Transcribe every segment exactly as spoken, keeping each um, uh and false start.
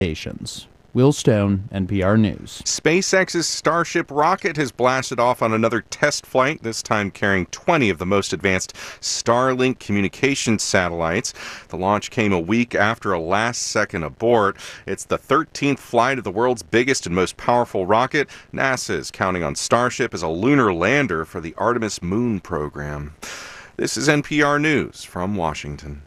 Stations. Will Stone, N P R News. SpaceX's Starship rocket has blasted off on another test flight, this time carrying twenty of the most advanced Starlink communication satellites. The launch came a week after a last-second abort. It's the thirteenth flight of the world's biggest and most powerful rocket. NASA is counting on Starship as a lunar lander for the Artemis moon program. This is N P R News from Washington.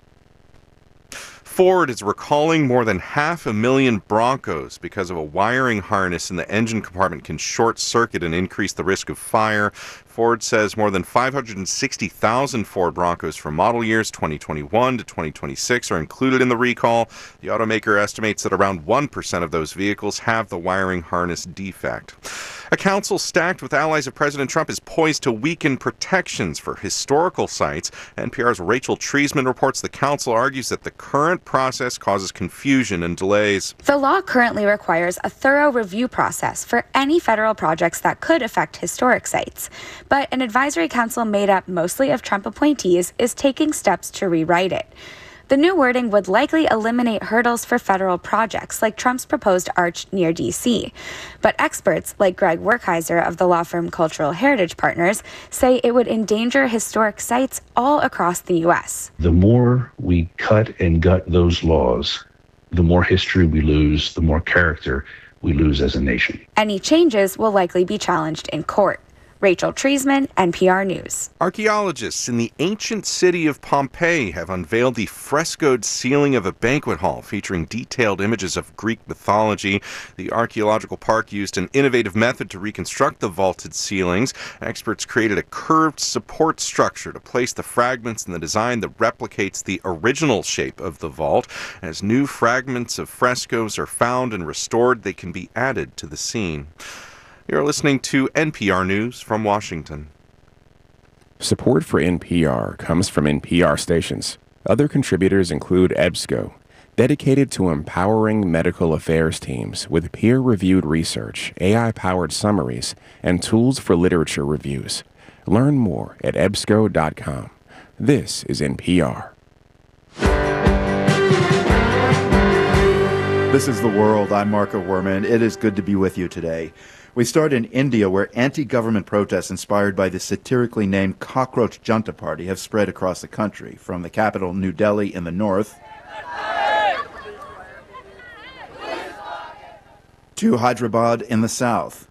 Ford is recalling more than half a million Broncos because of a wiring harness in the engine compartment can short circuit and increase the risk of fire. Ford says more than five hundred sixty thousand Ford Broncos from model years twenty twenty-one to twenty twenty-six are included in the recall. The automaker estimates that around one percent of those vehicles have the wiring harness defect. A council stacked with allies of President Trump is poised to weaken protections for historical sites. N P R's Rachel Treisman reports the council argues that the current process causes confusion and delays. The law currently requires a thorough review process for any federal projects that could affect historic sites. But an advisory council made up mostly of Trump appointees is taking steps to rewrite it. The new wording would likely eliminate hurdles for federal projects like Trump's proposed arch near D C. But experts like Greg Werkheiser of the law firm Cultural Heritage Partners say it would endanger historic sites all across the U S. The more we cut and gut those laws, the more history we lose, the more character we lose as a nation. Any changes will likely be challenged in court. Rachel Treisman, N P R News. Archaeologists in the ancient city of Pompeii have unveiled the frescoed ceiling of a banquet hall featuring detailed images of Greek mythology. The archaeological park used an innovative method to reconstruct the vaulted ceilings. Experts created a curved support structure to place the fragments in the design that replicates the original shape of the vault. As new fragments of frescoes are found and restored, they can be added to the scene. You're listening to N P R News from Washington. Support for N P R comes from N P R stations. Other contributors include EBSCO, dedicated to empowering medical affairs teams with peer-reviewed research, A I-powered summaries, and tools for literature reviews. Learn more at ebsco dot com. This is N P R. This is The World. I'm Marco Werman. It is good to be with you today. We start in India, where anti-government protests inspired by the satirically named Cockroach Junta Party have spread across the country, from the capital, New Delhi, in the north to Hyderabad in the south.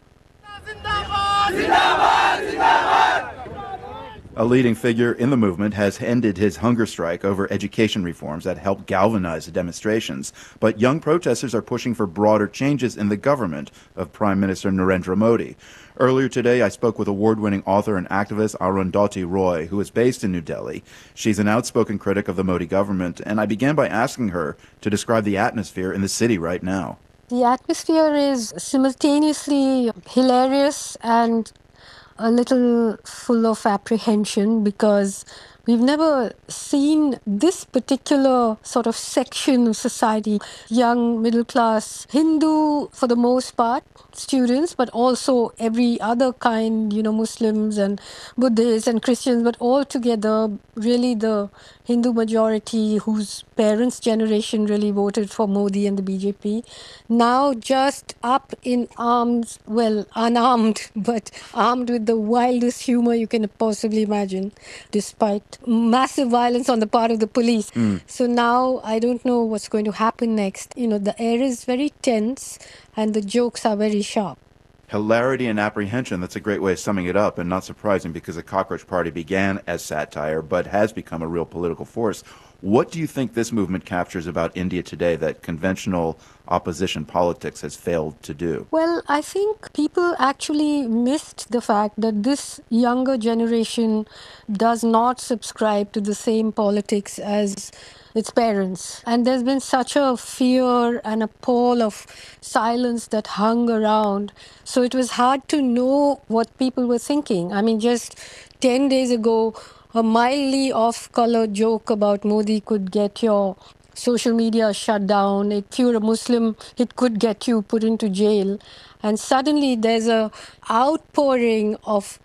A leading figure in the movement has ended his hunger strike over education reforms that helped galvanize the demonstrations. But young protesters are pushing for broader changes in the government of Prime Minister Narendra Modi. Earlier today, I spoke with award-winning author and activist Arundhati Roy, who is based in New Delhi. She's an outspoken critic of the Modi government, and I began by asking her to describe the atmosphere in the city right now. The atmosphere is simultaneously hilarious and a little full of apprehension, because we've never seen this particular sort of section of society, young middle-class Hindu for the most part, students, but also every other kind, you know, Muslims and Buddhists and Christians, but all together, really the Hindu majority whose parents' generation really voted for Modi and the B J P, now just up in arms, well, unarmed, but armed with the wildest humor you can possibly imagine, despite massive violence on the part of the police. Mm. So now I don't know what's going to happen next. You know, the air is very tense and the jokes are very sharp. Hilarity and apprehension, that's a great way of summing it up, and not surprising because the Cockroach Party began as satire but has become a real political force. What do you think this movement captures about India today that conventional opposition politics has failed to do? Well, I think people actually missed the fact that this younger generation does not subscribe to the same politics as its parents. And there's been such a fear and a pall of silence that hung around. So it was hard to know what people were thinking. I mean, just ten days ago, a mildly off-color joke about Modi could get your social media shut down. If you're a Muslim, it could get you put into jail. And suddenly there's a outpouring of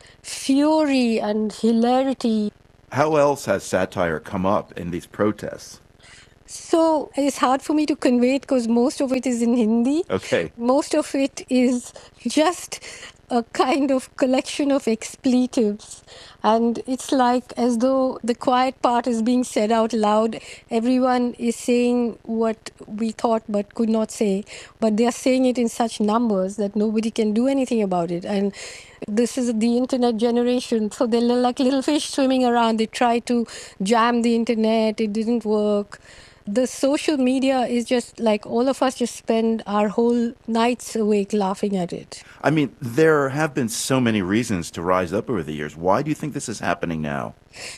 fury and hilarity. How else has satire come up in these protests? So it's hard for me to convey it because most of it is in Hindi. Okay. Most of it is just a kind of collection of expletives. And it's like as though the quiet part is being said out loud. Everyone is saying what we thought but could not say. But they are saying it in such numbers that nobody can do anything about it. And this is the internet generation. So they're like little fish swimming around. They try to jam the internet. It didn't work. The social media is just like all of us just spend our whole nights awake laughing at it. I mean, there have been so many reasons to rise up over the years. Why do you think this is happening now?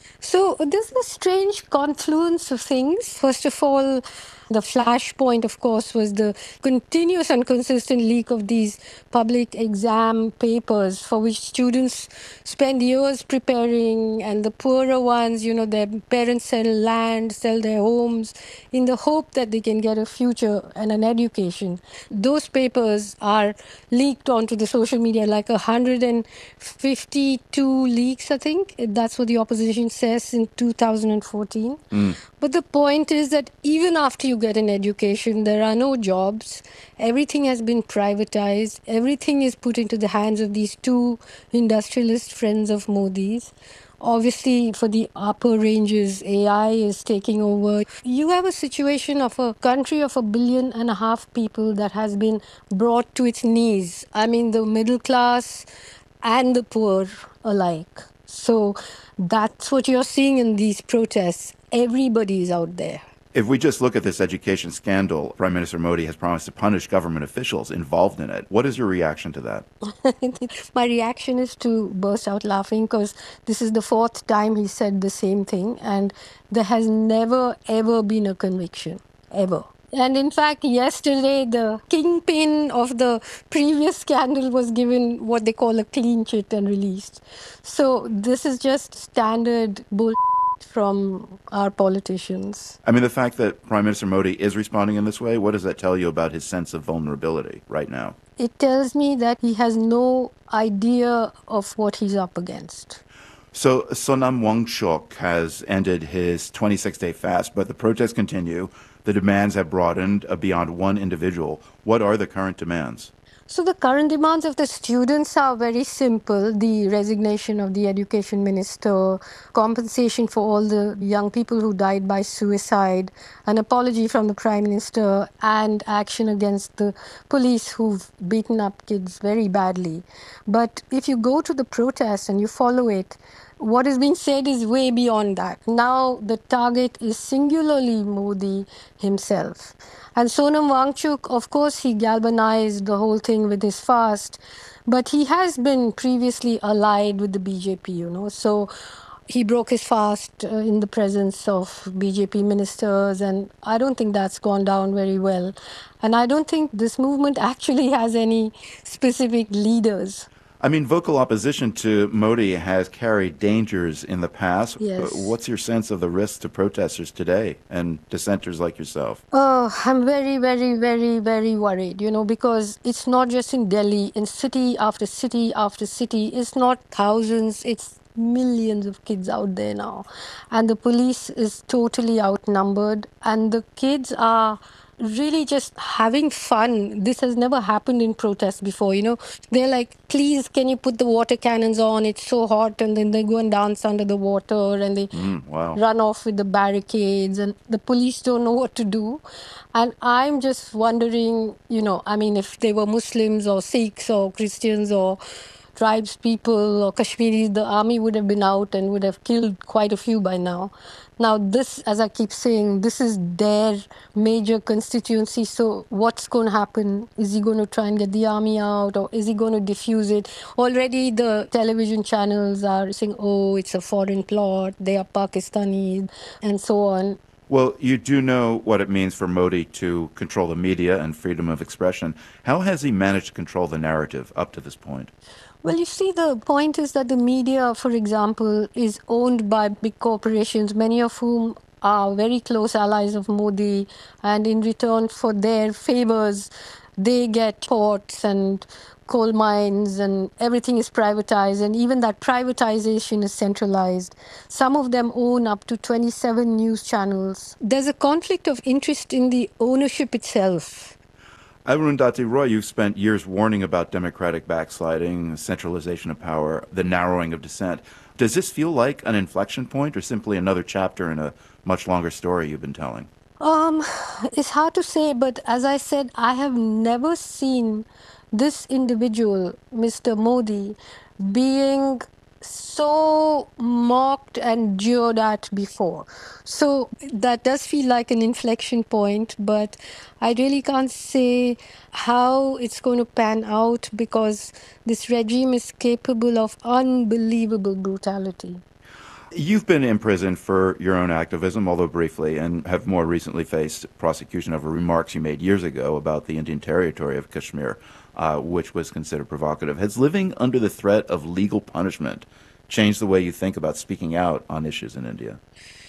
So there's a strange confluence of things. First of all, the flashpoint, of course, was the continuous and consistent leak of these public exam papers for which students spend years preparing, and the poorer ones, you know, their parents sell land, sell their homes in the hope that they can get a future and an education. Those papers are leaked onto the social media, like one hundred fifty-two leaks, I think. That's what the opposition says in two thousand fourteen. Mm. But the point is that even after you get an education, there are no jobs. Everything has been privatized. Everything is put into the hands of these two industrialist friends of Modi's. Obviously, for the upper ranges, A I is taking over. You have a situation of a country of a billion and a half people that has been brought to its knees. I mean, the middle class and the poor alike. So that's what you're seeing in these protests. Everybody is out there. If we just look at this education scandal, Prime Minister Modi has promised to punish government officials involved in it. What is your reaction to that? My reaction is to burst out laughing because this is the fourth time he said the same thing, and there has never, ever been a conviction. Ever. And in fact, yesterday, the kingpin of the previous scandal was given what they call a clean chit and released. So this is just standard bull from our politicians. I mean, the fact that Prime Minister Modi is responding in this way, what does that tell you about his sense of vulnerability right now? It tells me that he has no idea of what he's up against. So Sonam Wangchuk has ended his twenty-six day fast, but the protests continue. The demands have broadened uh, beyond one individual. What are the current demands? So the current demands of the students are very simple. The resignation of the education minister, compensation for all the young people who died by suicide, an apology from the prime minister, and action against the police who've beaten up kids very badly. But if you go to the protest and you follow it, what is being said is way beyond that. Now the target is singularly Modi himself. And Sonam Wangchuk, of course, he galvanized the whole thing with his fast, but he has been previously allied with the B J P, you know. So he broke his fast uh, in the presence of B J P ministers, and I don't think that's gone down very well. And I don't think this movement actually has any specific leaders. I mean, vocal opposition to Modi has carried dangers in the past. Yes. What's your sense of the risks to protesters today and dissenters like yourself? Oh, I'm very, very, very, very worried, you know, because it's not just in Delhi, in city after city after city. It's not thousands, it's millions of kids out there now. And the police is totally outnumbered, and the kids are really just having fun. This has never happened in protests before, you know. They're like, please, can you put the water cannons on? It's so hot. And then they go and dance under the water, and they Mm, wow. run off with the barricades, and the police don't know what to do. And I'm just wondering, you know, I mean, if they were Muslims or Sikhs or Christians or tribes people or Kashmiris, the army would have been out and would have killed quite a few by now. Now, this, as I keep saying, this is their major constituency. So what's going to happen? Is he going to try and get the army out, or is he going to diffuse it? Already the television channels are saying, oh, it's a foreign plot, they are Pakistani, and so on. Well, you do know what it means for Modi to control the media and freedom of expression. How has he managed to control the narrative up to this point? Well, you see, the point is that the media, for example, is owned by big corporations, many of whom are very close allies of Modi, and in return for their favors, they get ports and coal mines and everything is privatized, and even that privatization is centralized. Some of them own up to twenty-seven news channels. There's a conflict of interest in the ownership itself. Arundhati Roy, you've spent years warning about democratic backsliding, centralization of power, the narrowing of dissent. Does this feel like an inflection point or simply another chapter in a much longer story you've been telling? Um, it's hard to say, but as I said, I have never seen this individual, Mister Modi, being so mocked and jeered at before. So that does feel like an inflection point, but I really can't say how it's going to pan out because this regime is capable of unbelievable brutality. You've been in prison for your own activism, although briefly, and have more recently faced prosecution over remarks you made years ago about the Indian territory of Kashmir, uh, which was considered provocative. Has living under the threat of legal punishment changed the way you think about speaking out on issues in India?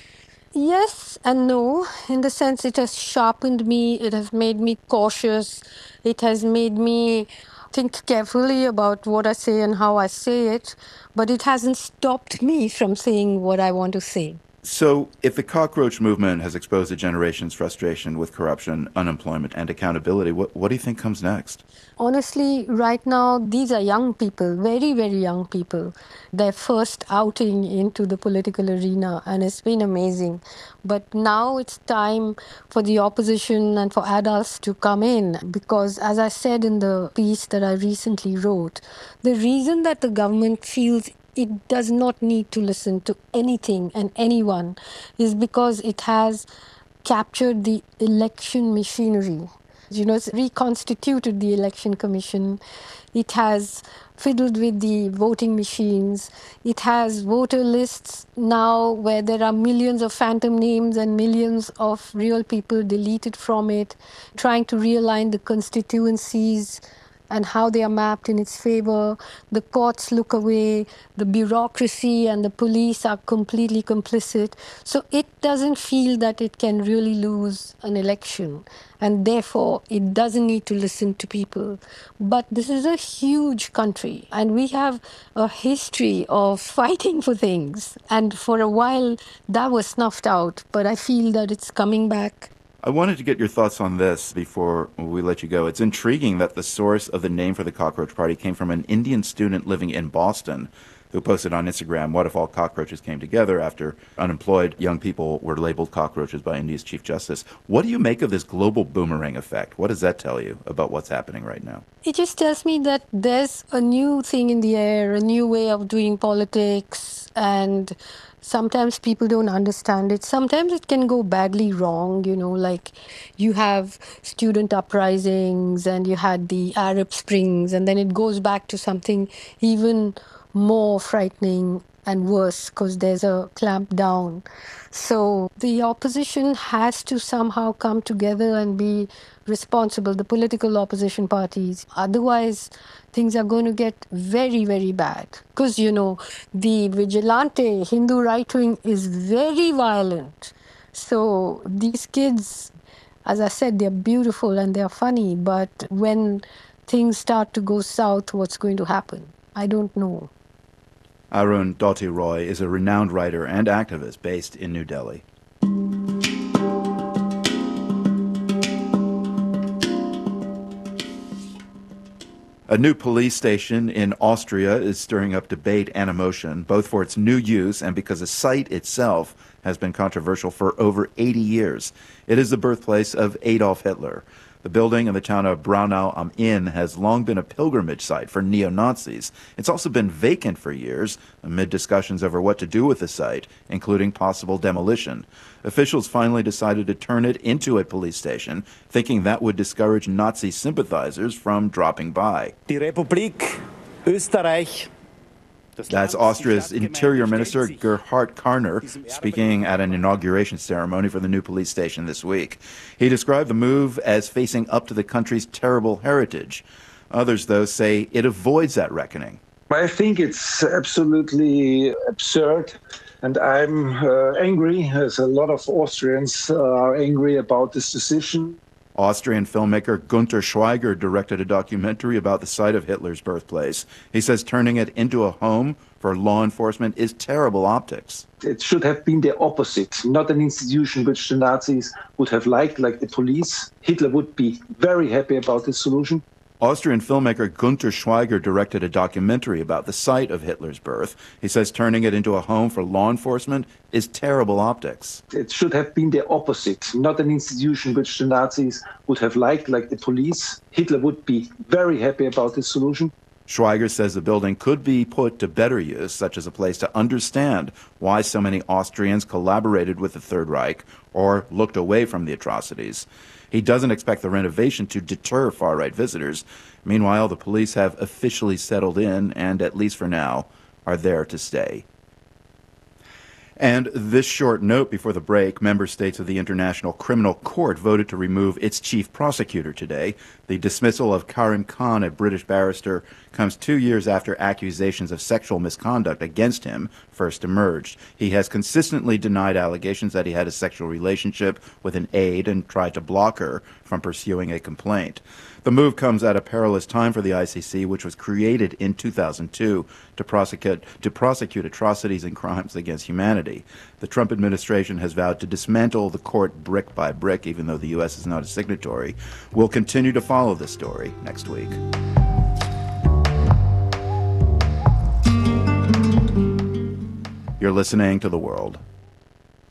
Yes and no, in the sense it has sharpened me, it has made me cautious, it has made me think carefully about what I say and how I say it, but it hasn't stopped me from saying what I want to say. So, if the cockroach movement has exposed a generation's frustration with corruption, unemployment, and accountability, what, what do you think comes next? Honestly, right now, these are young people, very, very young people. Their first outing into the political arena, and it's been amazing. But now it's time for the opposition and for adults to come in, because as I said in the piece that I recently wrote, the reason that the government feels it does not need to listen to anything and anyone is because it has captured the election machinery. You know, it's reconstituted the election commission. It has fiddled with the voting machines. It has voter lists now where there are millions of phantom names and millions of real people deleted from it, trying to realign the constituencies and how they are mapped in its favor. The courts look away, the bureaucracy and the police are completely complicit. So it doesn't feel that it can really lose an election, and therefore it doesn't need to listen to people. But this is a huge country, and we have a history of fighting for things. And for a while, that was snuffed out, but I feel that it's coming back. I wanted to get your thoughts on this before we let you go. It's intriguing that the source of the name for the Cockroach Party came from an Indian student living in Boston who posted on Instagram, "What if all cockroaches came together?" after unemployed young people were labeled cockroaches by India's Chief Justice. What do you make of this global boomerang effect? What does that tell you about what's happening right now? It just tells me that there's a new thing in the air, a new way of doing politics, and sometimes people don't understand it. Sometimes it can go badly wrong, you know, like you have student uprisings and you had the Arab Springs, and then it goes back to something even more frightening and worse because there's a clamp down. So the opposition has to somehow come together and be responsible, the political opposition parties. Otherwise, things are going to get very, very bad. Because, you know, the vigilante Hindu right wing is very violent. So these kids, as I said, they're beautiful and they're funny. But when things start to go south, what's going to happen? I don't know. Arundhati Roy is a renowned writer and activist based in New Delhi. A new police station in Austria is stirring up debate and emotion, both for its new use and because the site itself has been controversial for over eighty years. It is the birthplace of Adolf Hitler. The building in the town of Braunau am Inn has long been a pilgrimage site for neo-Nazis. It's also been vacant for years, amid discussions over what to do with the site, including possible demolition. Officials finally decided to turn it into a police station, thinking that would discourage Nazi sympathizers from dropping by. Die Republik Österreich. That's Austria's Interior Minister Gerhard Karner speaking at an inauguration ceremony for the new police station this week. He described the move as facing up to the country's terrible heritage. Others, though, say it avoids that reckoning. I think it's absolutely absurd And I'm uh, angry, as a lot of Austrians uh, are angry about this decision. Austrian filmmaker Gunter Schweiger directed a documentary about the site of Hitler's birthplace. He says turning it into a home for law enforcement is terrible optics. It should have been the opposite, not an institution which the Nazis would have liked, like the police. Hitler would be very happy about this solution. Austrian filmmaker Gunter Schweiger directed a documentary about the site of Hitler's birth. He says turning it into a home for law enforcement is terrible optics. It should have been the opposite, not an institution which the Nazis would have liked, like the police. Hitler would be very happy about this solution. Schweiger says the building could be put to better use, such as a place to understand why so many Austrians collaborated with the Third Reich or looked away from the atrocities. He doesn't expect the renovation to deter far-right visitors. Meanwhile, the police have officially settled in and, at least for now, are there to stay. And this short note before the break, member states of the International Criminal Court voted to remove its chief prosecutor today. The dismissal of Karim Khan, a British barrister, comes two years after accusations of sexual misconduct against him first emerged. He has consistently denied allegations that he had a sexual relationship with an aide and tried to block her from pursuing a complaint. The move comes at a perilous time for the I C C, which was created in two thousand two to prosecute, to prosecute atrocities and crimes against humanity. The Trump administration has vowed to dismantle the court brick by brick, even though the U S is not a signatory. We'll continue to follow this story next week. You're listening to The World.